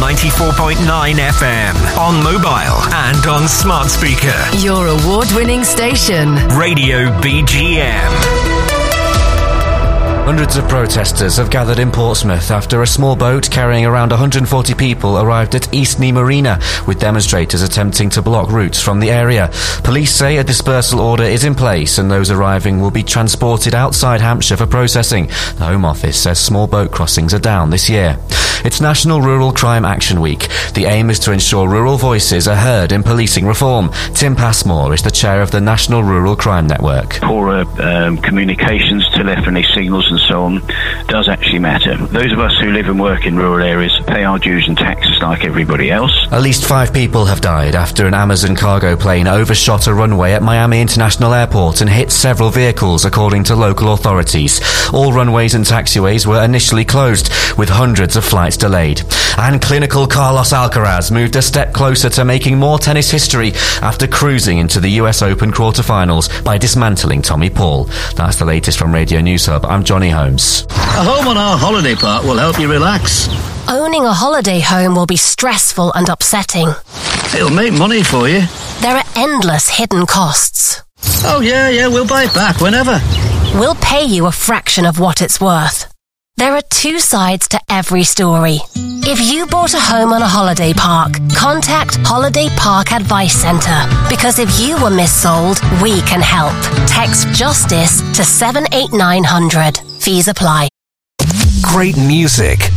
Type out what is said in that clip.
94.9 FM. On mobile and on smart speaker. Your award-winning station. Radio BGM. Hundreds of protesters have gathered in Portsmouth after a small boat carrying around 140 people arrived at Eastney Marina, with demonstrators attempting to block routes from the area. Police say a dispersal order is in place and those arriving will be transported outside Hampshire for processing. The Home Office says small boat crossings are down this year. It's National Rural Crime Action Week. The aim is to ensure rural voices are heard in policing reform. Tim Passmore is the chair of the National Rural Crime Network. Poorer communications, telephony signals and so on does actually matter. Those of us who live and work in rural areas pay our dues and taxes like everybody else. At least 5 people have died after an Amazon cargo plane overshot a runway at Miami International Airport and hit several vehicles, according to local authorities. All runways and taxiways were initially closed, with hundreds of flights delayed. And clinical Carlos Alcaraz moved a step closer to making more tennis history after cruising into the US Open quarterfinals by dismantling Tommy Paul. That's the latest from Radio News Hub. I'm Johnny Holmes. A home on our holiday park will help you relax. Owning a holiday home will be stressful and upsetting. It'll make money for you. There are endless hidden costs. Oh yeah, we'll buy it back whenever. We'll pay you a fraction of what it's worth. There are 2 sides to every story. If you bought a home on a holiday park, contact Holiday Park Advice Centre, because if you were missold, we can help. Text JUSTICE to 78900. Fees apply. Great music